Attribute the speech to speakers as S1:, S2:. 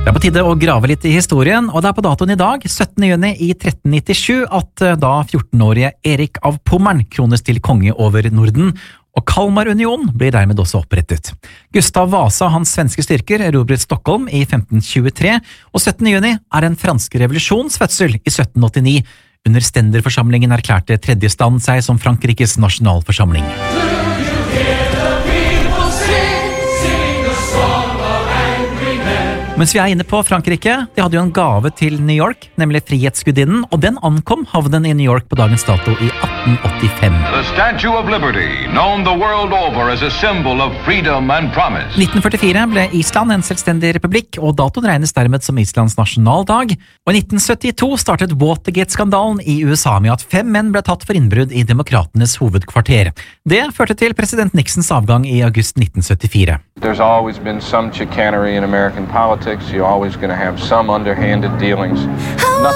S1: Det på tide å grave litt i historien, og det på datoen i dag, 17. juni i 1397, at da 14-årige Erik av Pommern krones til konge over Norden, og Kalmarunionen blir dermed også opprettet. Gustav Vasa og hans svenske styrker erobret Stockholm i 1523, og 17. juni den franske revolusjons fødsel i 1789. Under Stenderforsamlingen erklærte tredje stand seg som Frankrikes nasjonalforsamling. Mens vi inne på Frankrike, de hadde jo en gave til New York, nemlig Frihetsgudinnen, og den ankom havnen i New York på dagens dato i 1885.
S2: The Statue of Liberty, known the world over as a symbol of freedom and promise.
S1: 1944 ble Island en selvstendig republikk, og datoen regnes dermed som Islands nasjonaldag. Og i 1972 startet Watergate-skandalen i USA med at 5 menn ble tatt for innbrudd i demokratenes hovedkvarter. Det førte til president Nixons avgang i august 1974.
S3: There's always been some chicanery in American politics. You're always going to have some underhanded dealings.